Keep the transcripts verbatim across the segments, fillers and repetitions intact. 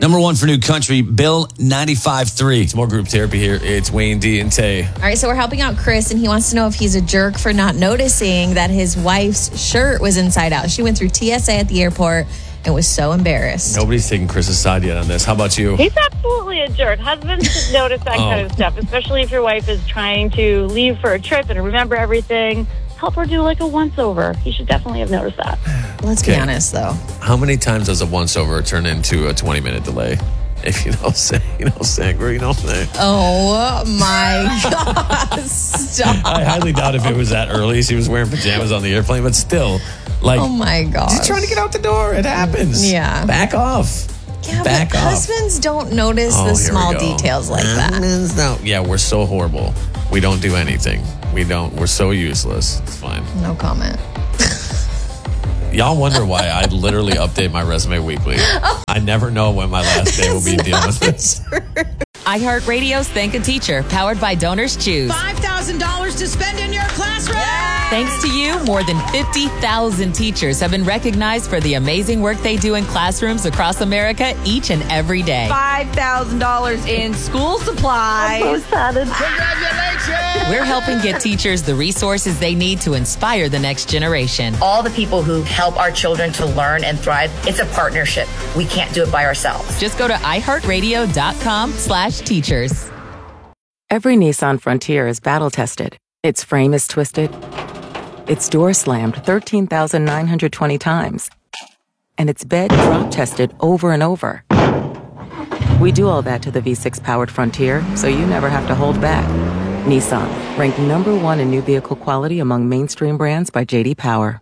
Number one for new country, Bill ninety-five three. It's more group therapy here. It's Wayne D and Tay. All right, so we're helping out Chris, and he wants to know if he's a jerk for not noticing that his wife's shirt was inside out. She went through T S A at the airport and was so embarrassed. Nobody's taking Chris's side yet on this. How about you? He's absolutely a jerk. Husbands should notice that Oh. kind of stuff, especially if your wife is trying to leave for a trip and remember everything. Help her do like a once-over. He should definitely have noticed that. Let's Okay. be honest, though. How many times does a once-over turn into a twenty-minute delay? If you know what I'm saying, you know what I'm saying, girl, you know what I'm saying. Oh, my God. Stop. I highly doubt if it was that early. She was wearing pajamas on the airplane, but still, like, Oh, my God. she's trying to get out the door. It happens. Yeah. Back off. Yeah, Back but off. husbands don't notice Oh, the here we small go. details like that. Husbands don't- Yeah, we're so horrible. We don't do anything. We don't. We're so useless. It's fine. No comment. Y'all wonder why I literally update my resume weekly. I never know when my last day will be dealing with this. iHeartRadio's Thank a Teacher, powered by Donors Choose. five thousand dollars to spend in your classroom. Thanks to you, more than fifty thousand teachers have been recognized for the amazing work they do in classrooms across America each and every day. five thousand dollars in school supplies. We're helping get teachers the resources they need to inspire the next generation. All the people who help our children to learn and thrive, it's a partnership. We can't do it by ourselves. Just go to iHeartRadio.com slash teachers. Every Nissan Frontier is battle-tested. Its frame is twisted. Its door slammed thirteen thousand nine hundred twenty times. And its bed drop-tested over and over. We do all that to the V six powered Frontier, so you never have to hold back. Nissan, ranked number one in new vehicle quality among mainstream brands by J D Power.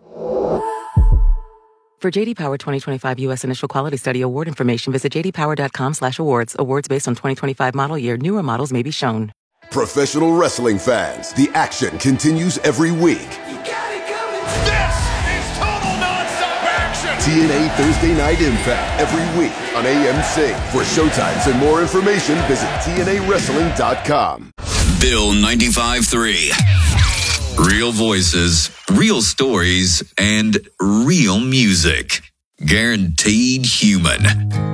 For J D Power twenty twenty-five U S Initial Quality Study Award information, visit jdpower.com slash awards. Awards based on twenty twenty-five model year. Newer models may be shown. Professional wrestling fans, the action continues every week. This is total nonstop action. T N A Thursday Night Impact every week on A M C. For showtimes and more information, visit T N A wrestling dot com. Bill ninety-five three. Real voices, real stories, and real music. Guaranteed human.